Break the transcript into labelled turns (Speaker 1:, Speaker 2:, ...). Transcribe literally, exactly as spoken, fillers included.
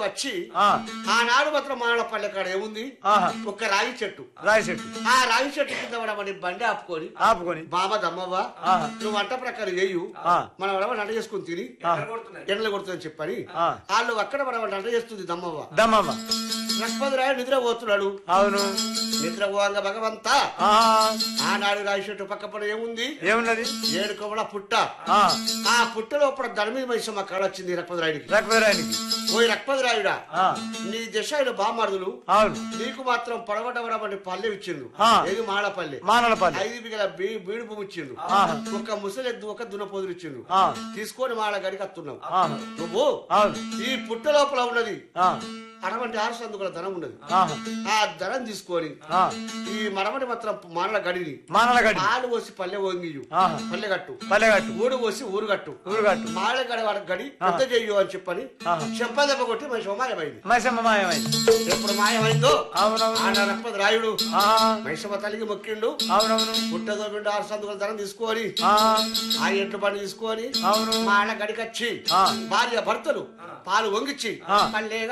Speaker 1: వచ్చి ఆనాడు మాత్రం మానవ పల్లె కాడ ఏముంది ఒక రాగి చెట్టు
Speaker 2: రాయి చెట్టు
Speaker 1: ఆ రాగి చెట్టు కింద పడమని బండి ఆపుకొని
Speaker 2: ఆపుకొని
Speaker 1: బామ దమ్మవ్వ నువ్వు వంట ప్రకారం చేయు మనం ఎవరో వంట చేసుకుని తిని ఎండలు కొడుతుందని చెప్పని వాళ్ళు అక్కడ మనం వంట చేస్తుంది దమ్మవ్వ
Speaker 2: దమ్మవ్వ
Speaker 1: లక్ష్మణరాయుడు నిద్ర పోతున్నాడు.
Speaker 2: అవును
Speaker 1: నిద్ర పోగా భగవంత ఆనాడు రాగి చెట్టు పక్క పడ ఏముంది
Speaker 2: ఏమున్నది
Speaker 1: ఏడు కొమ్మల పుట్ట ఆ పుట్ట లోపల ధనమీద మైసమ్మ కాడ వచ్చింది రక్పతిరాయుడికి.
Speaker 2: రక్పతిరాయుడికి
Speaker 1: ఓ రక్పతిరాయుడా నీ దశాయుడు బామార్దులు
Speaker 2: అవును
Speaker 1: నీకు మాత్రం పడవటవడబడి పల్లె ఇచ్చిండు. ఏది మాడపల్లె
Speaker 2: మానలపల్లి
Speaker 1: ఐదు బిగల బీడు భూమి ఇచ్చిండు. ఒక ముసలెద్దు ఒక దునపోదులు ఇచ్చిండు. తీసుకొని మాడ గడికి అత్తున్నావు నువ్వు. ఈ పుట్ట లోపల ఉన్నది అటువంటి ఆరుసందుకుల ధనం ఉన్నది. ఆ ధనం తీసుకొని ఈ మరమటి మాత్రం మానల గడిని పాలు పోసి పల్లె వంగియు పల్లె కట్టు
Speaker 2: పల్లెగట్టు
Speaker 1: ఊడు పోసి ఊరు కట్టు
Speaker 2: ఊరుగట్టు
Speaker 1: మాల గడి వాడి గడి పెద్ద చెయ్యు అని చెప్పని చెప్పదెబ్బ కొట్టి మనిషి మాయమైంది.
Speaker 2: మైసమ్మ మాయమైంది.
Speaker 1: ఎప్పుడు మాయమైందో
Speaker 2: అవునవును
Speaker 1: ఆడ రక్పతి రాయుడు మైసమ్మ తల్లికి మొక్కిండు.
Speaker 2: అవునవును
Speaker 1: పుట్టదో బిడ్డ ఆరు సందుకుల ధనం తీసుకొని ఆ ఎట్లు పని తీసుకొని
Speaker 2: అవును
Speaker 1: మాల గడికచ్చి భార్య భర్తలు పాలు వంగిచ్చి పల్లె